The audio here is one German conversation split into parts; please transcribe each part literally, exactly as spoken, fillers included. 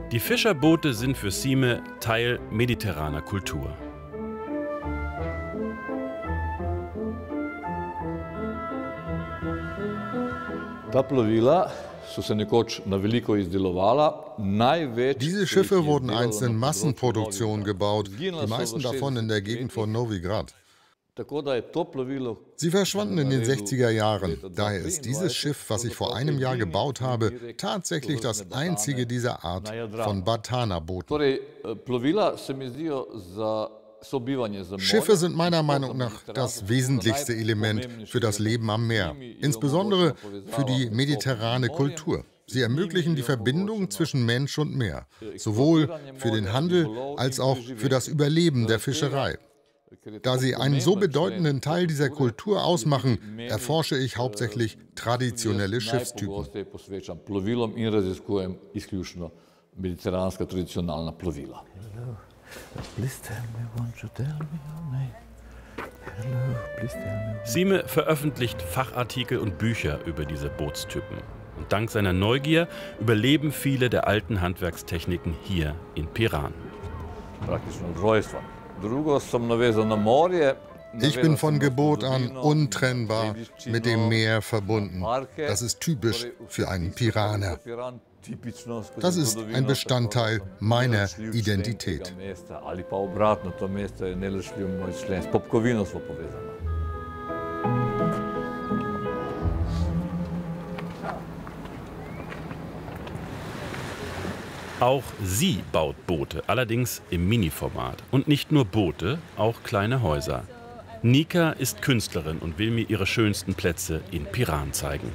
Die Fischerboote sind für Sime Teil mediterraner Kultur. Diese Schiffe wurden einst in Massenproduktion gebaut, die meisten davon in der Gegend von Novi Grad. Sie verschwanden in den sechziger Jahren. Daher ist dieses Schiff, was ich vor einem Jahr gebaut habe, tatsächlich das einzige dieser Art von Batana-Booten. Schiffe sind meiner Meinung nach das wesentlichste Element für das Leben am Meer, insbesondere für die mediterrane Kultur. Sie ermöglichen die Verbindung zwischen Mensch und Meer, sowohl für den Handel als auch für das Überleben der Fischerei. Da sie einen so bedeutenden Teil dieser Kultur ausmachen, erforsche ich hauptsächlich traditionelle Schiffstypen. Sime veröffentlicht Fachartikel und Bücher über diese Bootstypen. Und dank seiner Neugier überleben viele der alten Handwerkstechniken hier in Piran. Ich bin von Geburt an untrennbar mit dem Meer verbunden. Das ist typisch für einen Piraner. Das ist ein Bestandteil meiner Identität. Auch sie baut Boote, allerdings im Mini-Format. Und nicht nur Boote, auch kleine Häuser. Nika ist Künstlerin und will mir ihre schönsten Plätze in Piran zeigen.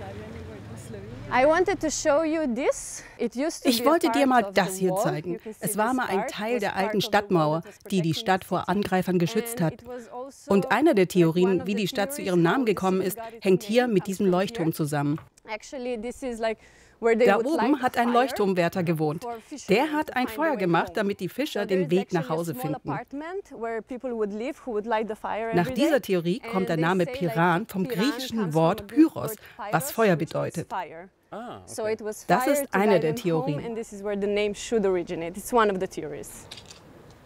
Ich wollte dir mal das hier zeigen. Es war mal ein Teil der alten Stadtmauer, die die Stadt vor Angreifern geschützt hat. Und eine der Theorien, wie die Stadt zu ihrem Namen gekommen ist, hängt hier mit diesem Leuchtturm zusammen. Da oben hat ein Leuchtturmwärter gewohnt. Der hat ein Feuer gemacht, damit die Fischer den Weg nach Hause finden. Nach dieser Theorie kommt der Name Piran vom griechischen Wort Pyros, was Feuer bedeutet. Das ist eine der Theorien.